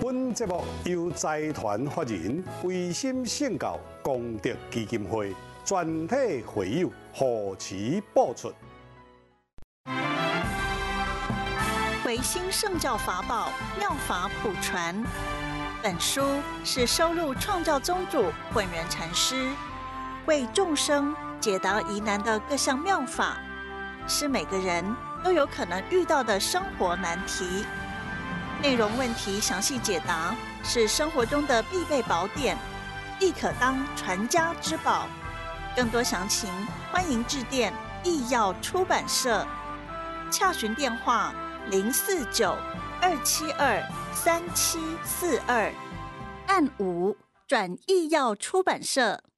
本节目由财团法人维心圣教功德基金会全体会友护持播出。 维心圣教法宝妙法普传，本书是收录创教宗主混元禅师为众生解答疑难的各项妙法，是每个人都有可能遇到的生活难题。内容问题详细解答，是生活中的必备宝典，亦可当传家之宝。更多详情，欢迎致电义耀出版社，洽询电话049-272-3742，按5转义耀出版社。